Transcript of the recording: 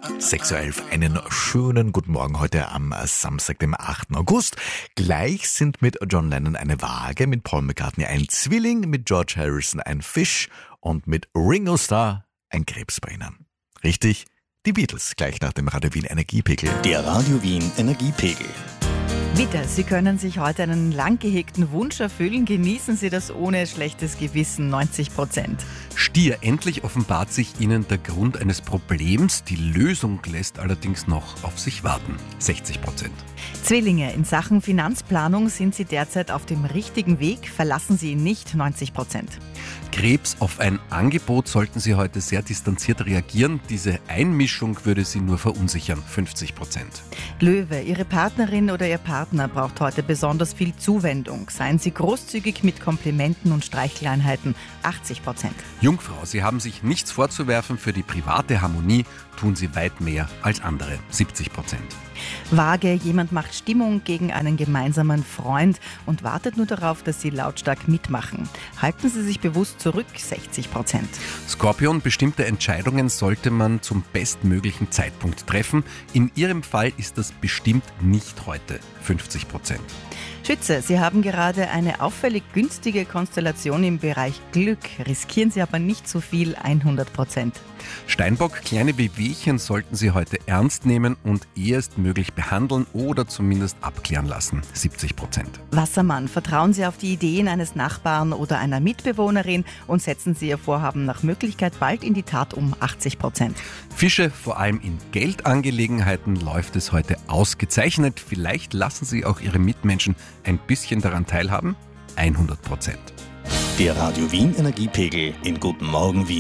6:11 Uhr, einen schönen guten Morgen heute am Samstag, dem 8. August. Gleich sind mit John Lennon eine Waage, mit Paul McCartney ein Zwilling, mit George Harrison ein Fisch und mit Ringo Starr ein Krebs bei Ihnen. Richtig, die Beatles, gleich nach dem Radio Wien Energiepegel. Der Radio Wien Energiepegel. Wieder, Sie können sich heute einen lang gehegten Wunsch erfüllen. Genießen Sie das ohne schlechtes Gewissen, 90%. Stier, endlich offenbart sich Ihnen der Grund eines Problems. Die Lösung lässt allerdings noch auf sich warten, 60%. Zwillinge, in Sachen Finanzplanung sind Sie derzeit auf dem richtigen Weg. Verlassen Sie ihn nicht, 90%. Krebs, auf ein Angebot sollten Sie heute sehr distanziert reagieren. Diese Einmischung würde Sie nur verunsichern, 50%. Löwe, Ihre Partnerin oder Ihr Partner braucht heute besonders viel Zuwendung. Seien Sie großzügig mit Komplimenten und Streicheleinheiten, 80%. Jungfrau, Sie haben sich nichts vorzuwerfen. Für die private Harmonie tun Sie weit mehr als andere, 70%. Waage, jemand macht Stimmung gegen einen gemeinsamen Freund und wartet nur darauf, dass Sie lautstark mitmachen. Halten Sie sich bewusst zurück, 60%. Skorpion, bestimmte Entscheidungen sollte man zum bestmöglichen Zeitpunkt treffen. In Ihrem Fall ist das bestimmt nicht heute, 50%. Schütze, Sie haben gerade eine auffällig günstige Konstellation im Bereich Glück. Riskieren Sie aber nicht zu viel, 100%. Steinbock, kleine Wehwehchen sollten Sie heute ernst nehmen und ehestmöglich behandeln oder zumindest abklären lassen, 70%. Wassermann, vertrauen Sie auf die Ideen eines Nachbarn oder einer Mitbewohnerin und setzen Sie Ihr Vorhaben nach Möglichkeit bald in die Tat um, 80%. Fische, vor allem in Geldangelegenheiten läuft es heute ausgezeichnet. Vielleicht lassen Sie auch Ihre Mitmenschen ein bisschen daran teilhaben, 100%. Der Radio Wien Energiepegel in Guten Morgen Wien.